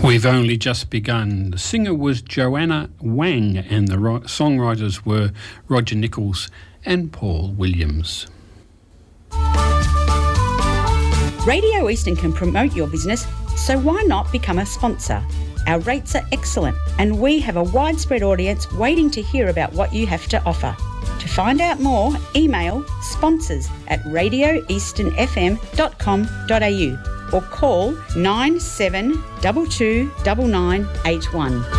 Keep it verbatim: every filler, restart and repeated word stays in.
We've only just begun. The singer was Joanna Wang and the ro- songwriters were Roger Nichols and Paul Williams. Radio Eastern can promote your business, so why not become a sponsor? Our rates are excellent and we have a widespread audience waiting to hear about what you have to offer. To find out more, email sponsors at radio eastern f m dot com dot a u or call nine seven two two nine nine eight one.